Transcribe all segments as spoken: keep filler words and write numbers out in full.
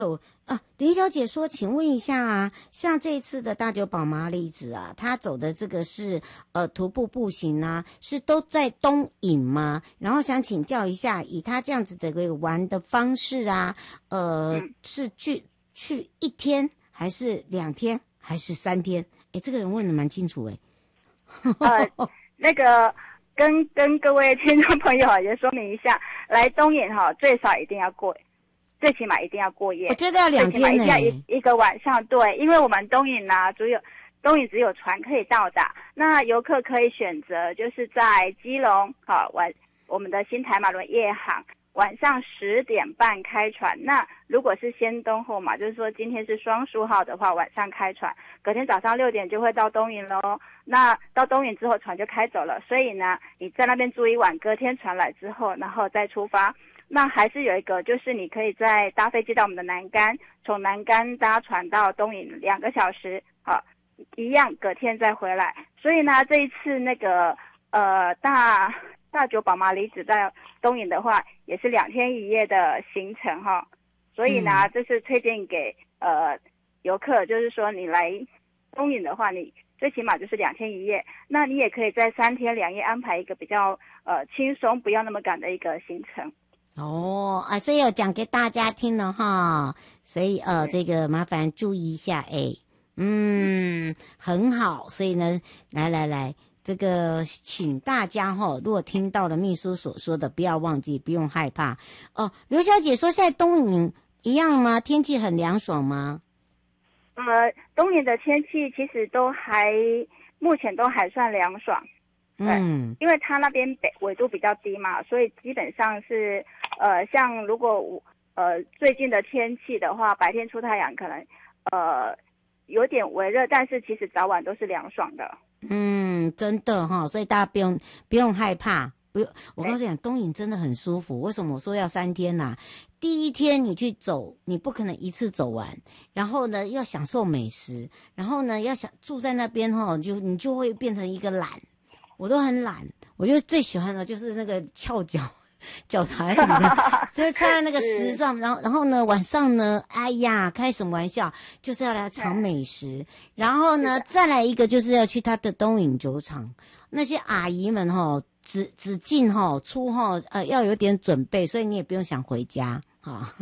啊，林小姐说，请问一下啊，像这一次的大久保麻里子啊，他走的这个是呃徒步步行啊，是都在东引吗？然后想请教一下，以他这样子的一个玩的方式啊，呃， 嗯、 是去去一天还是两天还是三天？哎，这个人问的蛮清楚哎。 呃，那个跟跟各位听众朋友也说明一下，来东引哈，最少一定要过。最起码一定要过夜， 我觉得要两天呢、 最起码一定要一一个晚上。对，因为我们东引啊，只有东引只有船可以到达，那游客可以选择就是在基隆，好晚我们的新台马轮夜航，晚上十点半开船。那如果是先东后嘛，就是说今天是双数号的话，晚上开船，隔天早上六点就会到东引咯。那到东引之后，船就开走了，所以呢，你在那边住一晚，隔天船来之后，然后再出发。那还是有一个，就是你可以在搭飞机到我们的南竿，从南竿搭船到东引两个小时，好，一样隔天再回来。所以呢，这一次那个呃大大久保麻里子在东引的话，也是两天一夜的行程哈。所以呢，这是推荐给呃游客，就是说你来东引的话，你最起码就是两天一夜。那你也可以在三天两夜安排一个比较呃轻松，不要那么赶的一个行程。 哦啊，所以有讲给大家听了哈，所以呃，这个麻烦注意一下，哎，嗯，很好，所以呢，来来来，这个请大家哈，如果听到了秘书所说的，不要忘记，不用害怕哦。刘小姐说，现在东引一样吗？天气很凉爽吗？ 呃，东引的天气其实都还目前都还算凉爽。 嗯， 因为它那边北纬度比较低嘛，所以基本上是呃，像如果呃最近的天气的话，白天出太阳可能呃有点微热，但是其实早晚都是凉爽的。 嗯，真的哈，所以大家不用不用害怕，不用。我告诉你，东引真的很舒服。为什么我说要三天呐、啊？第一天你去走，你不可能一次走完，然后呢要享受美食，然后呢要想住在那边哈，就你就会变成一个懒。我都很懒，我觉得最喜欢的就是那个翘脚脚台，你知道，就是插在那个石上，然后然后呢晚上呢，哎呀，开什么玩笑，就是要来尝美食，然后呢再来一个就是要去他的东引酒厂，那些阿姨们哈，只只进哈出哈，呃要有点准备，所以你也不用想回家哈。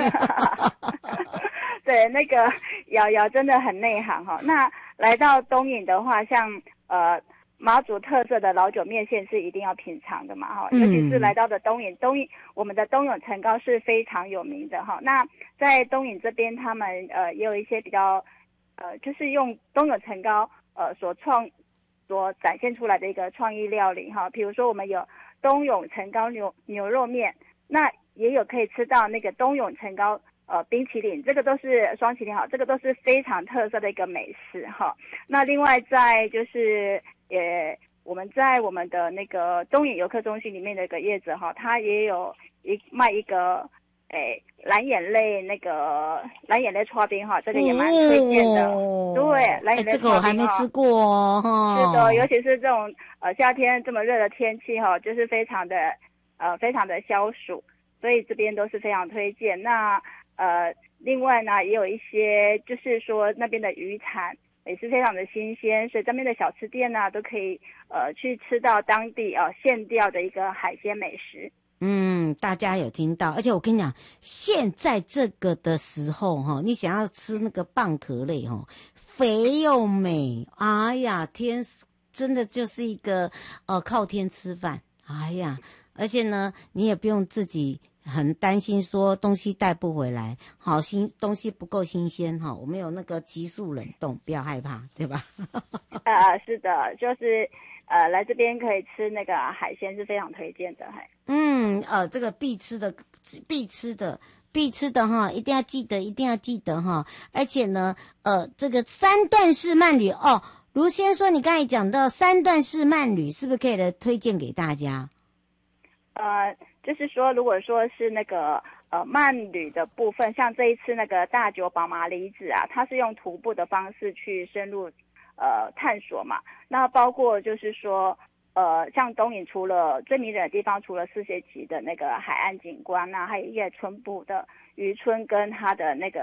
对，那个瑶瑶真的很内行哈。那来到东引的话，像呃。马祖特色的老酒面线是一定要品尝的嘛哈，尤其是来到的东引，东引我们的东涌陈糕是非常有名的哈。那在东引这边，他们呃也有一些比较呃，就是用东涌陈糕呃所创所展现出来的一个创意料理哈。比如说我们有东涌陈糕牛牛肉面，那也有可以吃到那个东涌陈糕呃冰淇淋，这个都是双淇淋哈，这个都是非常特色的一个美食哈。那另外在就是也我们在我们的那个东引游客中心里面的一个业者哈，他也有一卖一个诶蓝眼泪那个蓝眼泪刨冰哈，这个也蛮推荐的。哦、对，蓝眼泪刨冰、哦欸、 这个我还没吃过哦。 是的，尤其是这种呃夏天这么热的天气哈，就是非常的呃非常的消暑，所以这边都是非常推荐。那呃另外呢，也有一些就是说那边的渔产也是非常的新鲜，所以这边的小吃店呢、啊、都可以呃去吃到当地啊、呃、现钓的一个海鲜美食。 嗯，大家有听到，而且我跟你讲，现在这个的时候哈，你想要吃那个蚌壳类哈，肥又美，哎呀，天，真的就是一个呃靠天吃饭，哎呀，而且呢，你也不用自己很担心说东西带不回来，好新东西不够新鲜哈，我们有那个急速冷冻，不要害怕，对吧？ 呃，是的，就是呃来这边可以吃那个海鲜是非常推荐的，还嗯呃这个必吃的必吃的必吃的哈，一定要记得，一定要记得哈，而且呢呃这个三段式慢旅哦，卢先说你刚才讲到三段式慢旅，是不是可以来推荐给大家？ 呃。就是说，如果说是那个呃慢旅的部分，像这一次那个大久保麻里子啊，它是用徒步的方式去深入呃探索嘛。那包括就是说呃，像东引除了最迷人的地方，除了世界级的那个海岸景观啊，还有叶村部的渔村跟它的那个